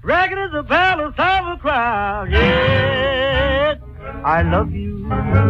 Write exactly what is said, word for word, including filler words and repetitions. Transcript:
Ragged as the palace of a crowd. Yes, I love you.